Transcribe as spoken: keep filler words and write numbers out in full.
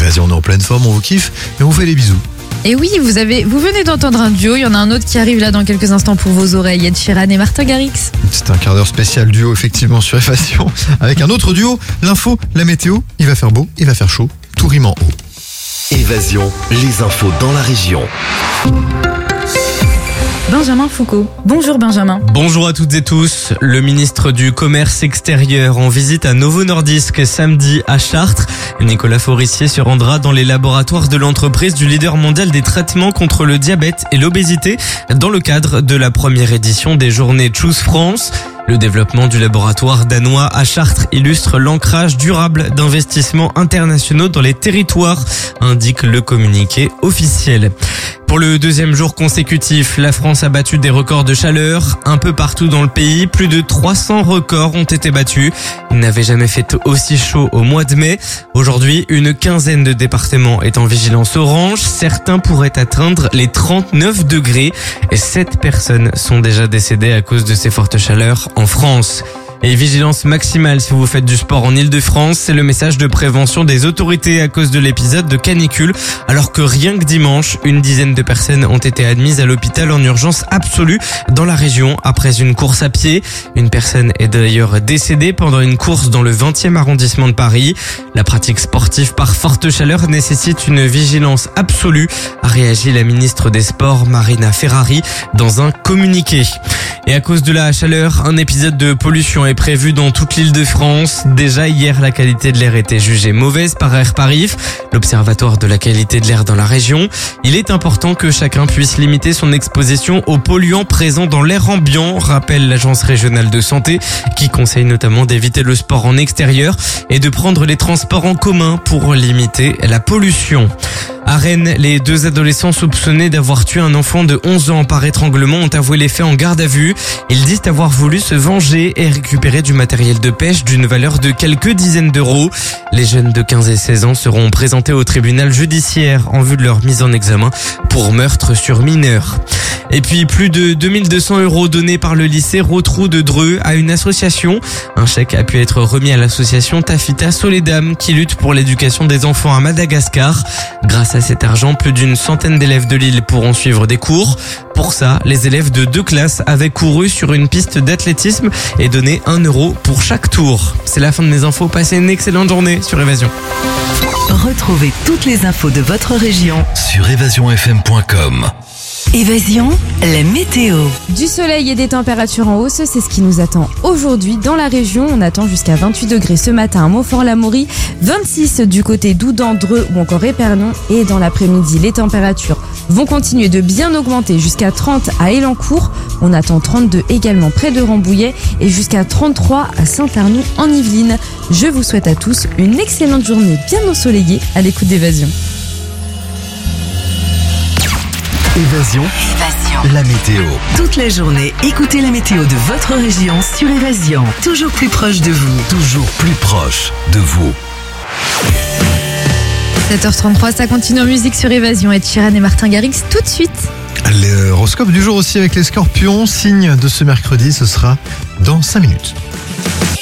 Vas-y, on est en pleine forme, on vous kiffe et on vous fait des bisous. Et oui, vous avez, vous venez d'entendre un duo, il y en a un autre qui arrive là dans quelques instants pour vos oreilles, Ed Sheeran et Martin Garrix. C'est un quart d'heure spécial duo effectivement sur Évasion. Avec un autre duo, l'info, la météo, il va faire beau, il va faire chaud, tout rime en haut. Évasion, les infos dans la région. Benjamin Foucault. Bonjour Benjamin. Bonjour à toutes et tous. Le ministre du Commerce extérieur en visite à Novo Nordisk samedi à Chartres. Nicolas Forissier se rendra dans les laboratoires de l'entreprise du leader mondial des traitements contre le diabète et l'obésité dans le cadre de la première édition des journées Choose France. Le développement du laboratoire danois à Chartres illustre l'ancrage durable d'investissements internationaux dans les territoires, indique le communiqué officiel. Pour le deuxième jour consécutif, la France a battu des records de chaleur. Un peu partout dans le pays, plus de trois cents records ont été battus. Il n'avait jamais fait aussi chaud au mois de mai. Aujourd'hui, une quinzaine de départements est en vigilance orange. Certains pourraient atteindre les trente-neuf degrés. Et sept personnes sont déjà décédées à cause de ces fortes chaleurs en France. Et vigilance maximale si vous faites du sport en Ile-de-France, c'est le message de prévention des autorités à cause de l'épisode de canicule, alors que rien que dimanche, une dizaine de personnes ont été admises à l'hôpital en urgence absolue dans la région après une course à pied. Une personne est d'ailleurs décédée pendant une course dans le vingtième arrondissement de Paris. La pratique sportive par forte chaleur nécessite une vigilance absolue, a réagi la ministre des Sports Marina Ferrari dans un communiqué. Et à cause de la chaleur, un épisode de pollution est prévu dans toute l'Île-de-France. Déjà hier, la qualité de l'air était jugée mauvaise par Air Paris, l'observatoire de la qualité de l'air dans la région. Il est important que chacun puisse limiter son exposition aux polluants présents dans l'air ambiant, rappelle l'agence régionale de santé, qui conseille notamment d'éviter le sport en extérieur et de prendre les transports en commun pour limiter la pollution. À Rennes, les deux adolescents soupçonnés d'avoir tué un enfant de onze ans par étranglement ont avoué les faits en garde à vue. Ils disent avoir voulu se venger et récupérer du matériel de pêche d'une valeur de quelques dizaines d'euros. Les jeunes de quinze et seize ans seront présentés au tribunal judiciaire en vue de leur mise en examen pour meurtre sur mineur. Et puis plus de deux mille deux cents euros donnés par le lycée Rotrou de Dreux à une association. Un chèque a pu être remis à l'association Tafita Soledam qui lutte pour l'éducation des enfants à Madagascar. Grâce à cet argent, plus d'une centaine d'élèves de l'île pourront suivre des cours. Pour ça, les élèves de deux classes avaient couru sur une piste d'athlétisme et donné un euro pour chaque tour. C'est la fin de mes infos. Passez une excellente journée sur Évasion. Retrouvez toutes les infos de votre région Sur évasion f m point com. Évasion, la météo. Du soleil et des températures en hausse, c'est ce qui nous attend aujourd'hui dans la région. On attend jusqu'à vingt-huit degrés ce matin à Montfort-l'Amaury, vingt-six du côté d'Oudan, Dreux ou encore Épernon. Et dans l'après-midi, les températures vont continuer de bien augmenter jusqu'à trente à Élancourt. On attend trente-deux également près de Rambouillet et jusqu'à trente-trois à Saint-Arnoux en Yvelines. Je vous souhaite à tous une excellente journée bien ensoleillée à l'écoute d'Évasion. Évasion, Évasion, la météo. toute la journée, écoutez la météo de votre région sur Évasion. Toujours plus proche de vous. Toujours plus proche de vous. sept heures trente-trois, ça continue en musique sur Évasion. Ed Sheeran et Martin Garrix tout de suite. L'horoscope du jour aussi avec les scorpions, signe de ce mercredi, ce sera dans cinq minutes.